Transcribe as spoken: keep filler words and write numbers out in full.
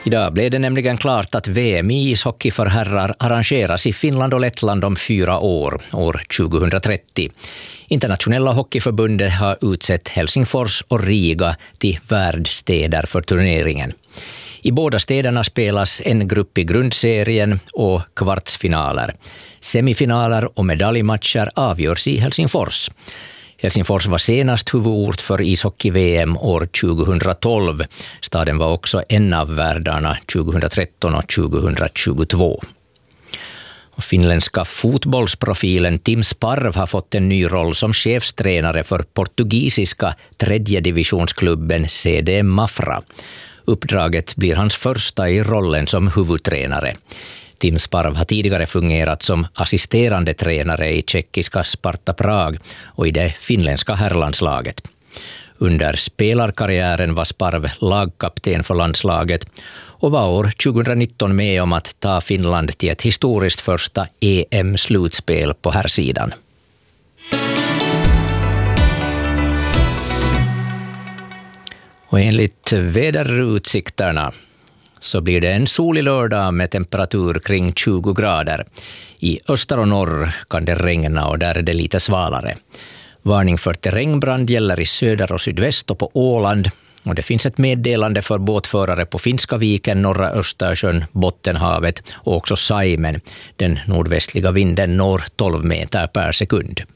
Idag blev det nämligen klart att V M i ishockey för herrar arrangeras i Finland och Lettland om fyra år, år tjugohundratrettio. Internationella hockeyförbundet har utsett Helsingfors och Riga till värdstäder för turneringen. I båda städerna spelas en grupp i grundserien och kvartsfinaler. Semifinaler och medaljmatcher avgörs i Helsingfors. Helsingfors var senast huvudort för ishockey-V M år tjugohundratolv. Staden var också en av värdarna tjugohundratretton och tjugohundratjugotvå. Och finländska fotbollsprofilen Tim Sparv har fått en ny roll som chefstränare för portugisiska tredje divisionsklubben C D Mafra. Uppdraget blir hans första i rollen som huvudtränare. Tim Sparv har tidigare fungerat som assisterande tränare i tjeckiska Sparta Prag och i det finländska herrlandslaget. Under spelarkarriären var Sparv lagkapten för landslaget och var år tjugohundranitton med om att ta Finland till ett historiskt första E M-slutspel på herrsidan. Och enligt väderutsikterna så blir det en solig lördag med temperatur kring tjugo grader. I öster och norr kan det regna och där är det lite svalare. Varning för terrängbrand gäller i söder och sydväst och på Åland. Och det finns ett meddelande för båtförare på Finska viken, norra Östersjön, Bottenhavet och också Saimen. Den nordvästliga vinden når tolv meter per sekund.